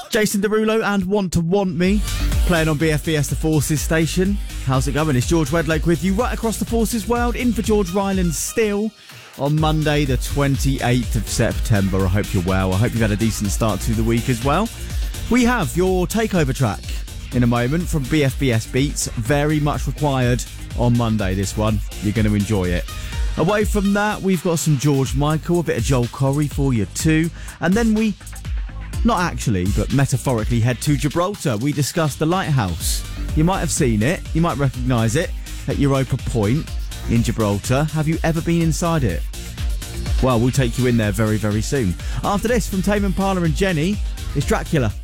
Jason Derulo and Want to Want Me, playing on BFBS The Forces station. How's it going? It's George Wedloke with you right across the Forces world, in for George Ryland still on Monday the 28th of September. I hope you're well. I hope you've had a decent start to the week as well. We have your takeover track in a moment from BFBS Beats. Very much required on Monday, this one. You're going to enjoy it. Away from that, we've got some George Michael, a bit of Joel Corry for you too. And then we, not actually, but metaphorically, head to Gibraltar. We discussed the lighthouse. You might have seen it, you might recognise it, at Europa Point in Gibraltar. Have you ever been inside it? Well, we'll take you in there very, very soon. After this, from Tame Impala and Jenny, it's Dracula.